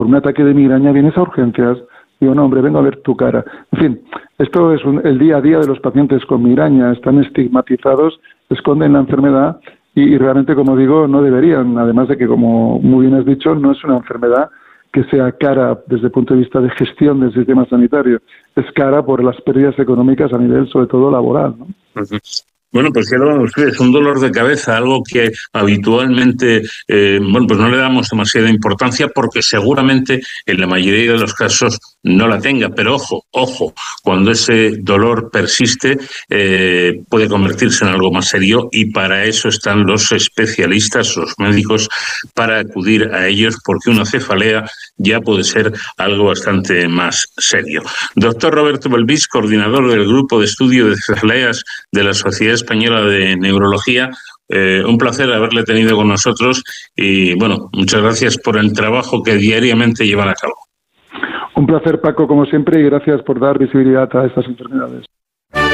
por un ataque de migraña vienes a urgencias, digo, no, hombre, vengo a ver tu cara. En fin, esto es el día a día de los pacientes con migraña, están estigmatizados, esconden la enfermedad y realmente, como digo, no deberían, además de que, como muy bien has dicho, no es una enfermedad que sea cara desde el punto de vista de gestión del sistema sanitario, es cara por las pérdidas económicas a nivel, sobre todo, laboral, ¿no? Uh-huh. Bueno, pues ya lo ven ustedes, un dolor de cabeza, algo que habitualmente, pues no le damos demasiada importancia porque seguramente en la mayoría de los casos no la tenga. Pero ojo, cuando ese dolor persiste puede convertirse en algo más serio y para eso están los especialistas, los médicos, para acudir a ellos porque una cefalea ya puede ser algo bastante más serio. Doctor Roberto Belvis, coordinador del Grupo de Estudio de Cefaleas de la Sociedad Española de Neurología, un placer haberle tenido con nosotros y, bueno, muchas gracias por el trabajo que diariamente llevan a cabo. Un placer, Paco, como siempre, y gracias por dar visibilidad a estas enfermedades.